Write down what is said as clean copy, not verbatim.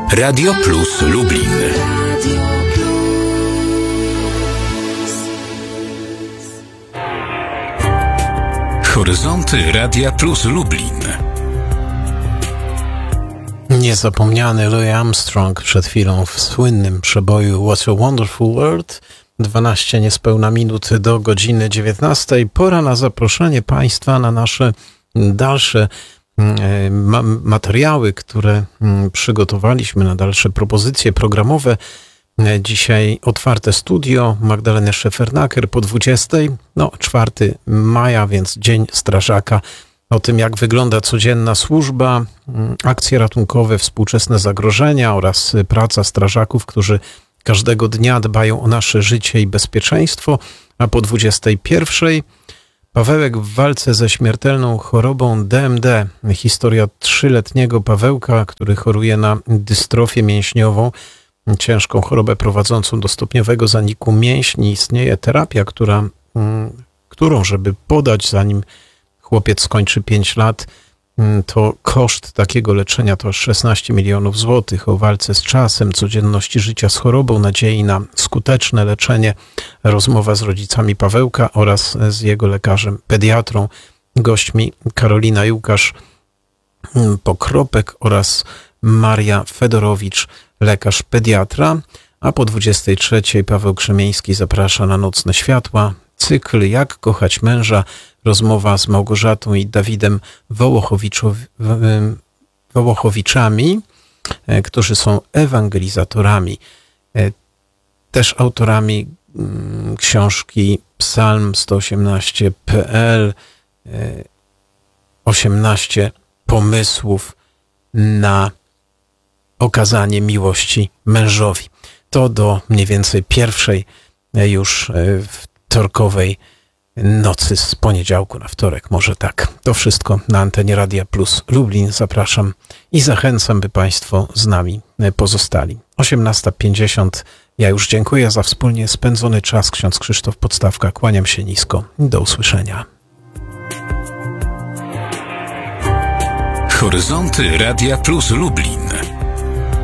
Radio Plus Lublin. Horyzonty Radia Plus Lublin. Niezapomniany Louis Armstrong przed chwilą w słynnym przeboju What a Wonderful World. 12 niespełna minut do godziny 19. Pora na zaproszenie Państwa na nasze dalsze materiały, które przygotowaliśmy, na dalsze propozycje programowe. Dzisiaj otwarte studio Magdaleny Szefernaker po 20. 4 maja, więc Dzień Strażaka. O tym, jak wygląda codzienna służba, akcje ratunkowe, współczesne zagrożenia oraz praca strażaków, którzy każdego dnia dbają o nasze życie i bezpieczeństwo. A po 21. Pawełek w walce ze śmiertelną chorobą DMD. Historia 3-letniego Pawełka, który choruje na dystrofię mięśniową, ciężką chorobę prowadzącą do stopniowego zaniku mięśni. Istnieje terapia, którą, żeby podać, zanim chłopiec skończy 5 lat, to koszt takiego leczenia to 16 milionów złotych. O walce z czasem, codzienności życia z chorobą, nadziei na skuteczne leczenie. Rozmowa z rodzicami Pawełka oraz z jego lekarzem pediatrą. Gośćmi Karolina i Łukasz Pokropek oraz Maria Fedorowicz, lekarz pediatra. A po 23 Paweł Krzemieński zaprasza na Nocne Światła. Cykl Jak kochać męża. Rozmowa z Małgorzatą i Dawidem Wołochowiczami, którzy są ewangelizatorami, też autorami książki Psalm 118.pl 18 pomysłów na okazanie miłości mężowi. To do mniej więcej pierwszej już wtorkowej nocy z poniedziałku na wtorek, może tak. To wszystko na antenie Radia Plus Lublin. Zapraszam i zachęcam, by Państwo z nami pozostali. 18:50. Ja już dziękuję za wspólnie spędzony czas. Ksiądz Krzysztof Podstawka. Kłaniam się nisko. Do usłyszenia. Horyzonty Radia Plus Lublin.